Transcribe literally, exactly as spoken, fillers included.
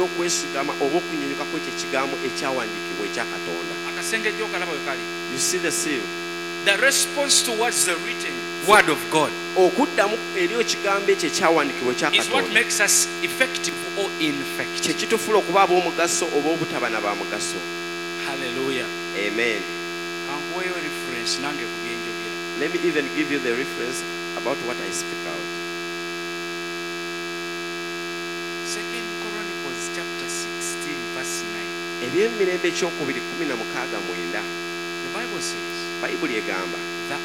okwesigama oba okunyunyuka kw'ekyo ekigambo ekyawandiikibwa ekya Katonda. Akasengejjo okalaba we kali. You see the seal? The response towards the written word of God okuddamu eri ekigambo ekyo ekyawandiikibwa ekya is what Katonda makes us effective or ineffective. kye kitufuula okuba ab'omugaso oba obutaba na ba mugaso. Hallelujah. Amen. Kankuweeyo reference nange ku byenjogera. Let me even give you the reference about what I speak out. Second Chronicles chapter sixteen verse nine. Eby'emirembe ekyokubiri kumi na mukaaga mwenda. The Bible says, Bayibuli egamba